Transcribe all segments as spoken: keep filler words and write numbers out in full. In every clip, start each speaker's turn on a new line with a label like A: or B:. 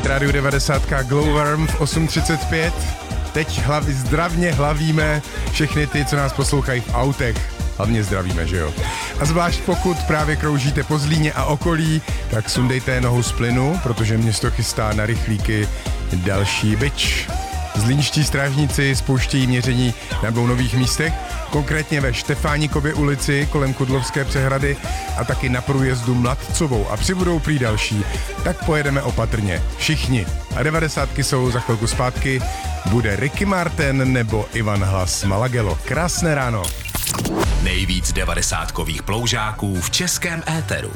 A: Rádiu devadesát Glowworm v osm třicet pět. Teď hlav, zdravně hlavíme všechny ty, co nás poslouchají v autech. Hlavně zdravíme, že jo? A zvlášť pokud právě kroužíte po Zlíně a okolí, tak sundejte nohu z plynu, protože město chystá na rychlíky další bič. Zlínští strážníci spouštějí měření na dvou nových místech, konkrétně ve Štefánikově ulici kolem Kudlovské přehrady a taky na průjezdu Mladcovou. A přibudou prý další, tak pojedeme opatrně. Všichni. A devadesátky jsou za chvilku zpátky. Bude Ricky Martin nebo Ivan Hlas Malagelo. Krásné ráno.
B: Nejvíc devadesátkových ploužáků v českém éteru.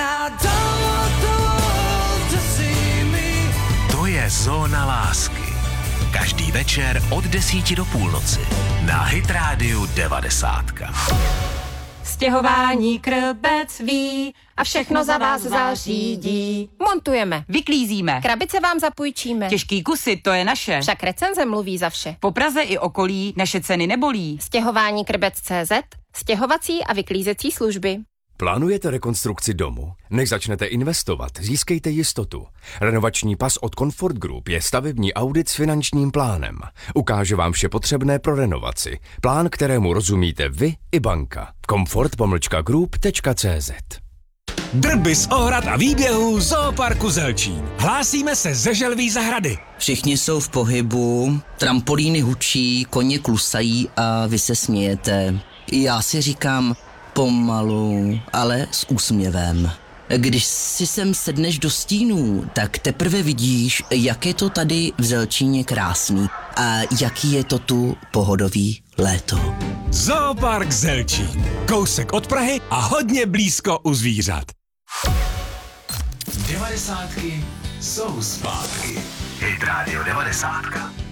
B: To je Zóna lásky. Každý večer od desíti do půlnoci na Hit Rádiu devadesát.
C: Stěhování krbec ví a všechno za vás zařídí.
D: Montujeme,
C: Vyklízíme.
D: krabice vám zapůjčíme.
C: Těžký kusy, to je naše.
D: Však recenze mluví za vše.
C: Po Praze i okolí naše ceny nebolí.
D: Stěhování krbec tečka cé zet, stěhovací a vyklízecí služby.
E: Plánujete rekonstrukci domu? Než začnete investovat, získejte jistotu. Renovační pas od Comfort Group je stavební audit s finančním plánem. Ukáže vám vše potřebné pro renovaci. Plán, kterému rozumíte vy i banka. comfort pomlčka group tečka cé zet.
F: Drby z ohrad a výběhů Zooparku Zelčín. Hlásíme se ze Želví zahrady.
G: Všichni jsou v pohybu, trampolíny hučí, koně klusají a vy se smějete. Já si říkám pomalu, ale s úsměvem. Když si sem sedneš do stínů, tak teprve vidíš, jak je to tady v Zelčíně krásný a jaký je to tu pohodový léto.
F: Zoopark Zelčín. Kousek od Prahy a hodně blízko u zvířat.
B: Devadesátky jsou zpátky. Hit Rádio devadesát.